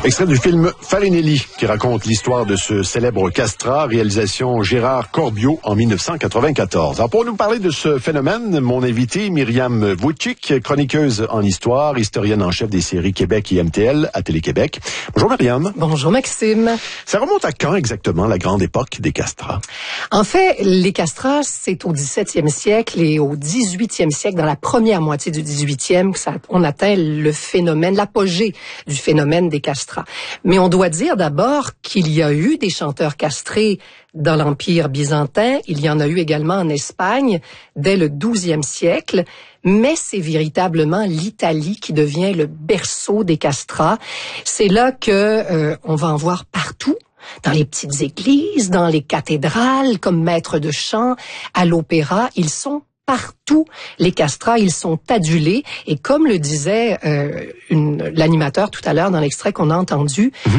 Extrait du film Farinelli, qui raconte l'histoire de ce célèbre castrat, réalisation Gérard Corbiot en 1994. Alors, pour nous parler de ce phénomène, mon invité, Myriam Vujcic, chroniqueuse en histoire, historienne en chef des séries Québec et MTL à Télé-Québec. Bonjour Myriam. Bonjour Maxime. Ça remonte à quand exactement, la grande époque des castrats? En fait, les castrats, c'est au 17e siècle et au 18e siècle, dans la première moitié du 18e, on atteint le phénomène, l'apogée du phénomène des castrats. Mais on doit dire d'abord qu'il y a eu des chanteurs castrés dans l'Empire byzantin, il y en a eu également en Espagne dès le 12e siècle, mais c'est véritablement l'Italie qui devient le berceau des castrats. C'est là que on va en voir partout. Dans les petites églises, dans les cathédrales, comme maîtres de chant, à l'opéra, ils sont partout. Les castrats, ils sont adulés. Et comme le disait l'animateur tout à l'heure dans l'extrait qu'on a entendu,